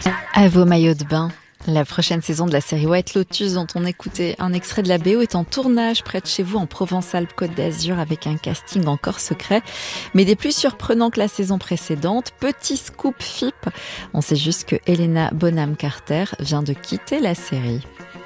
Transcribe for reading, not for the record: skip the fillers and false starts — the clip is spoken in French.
À vos maillots de bain. La prochaine saison de la série White Lotus dont on écoutait un extrait de la BO est en tournage près de chez vous en Provence-Alpes-Côte d'Azur avec un casting encore secret, mais des plus surprenants que la saison précédente. Petit scoop FIP, on sait juste que Helena Bonham Carter vient de quitter la série.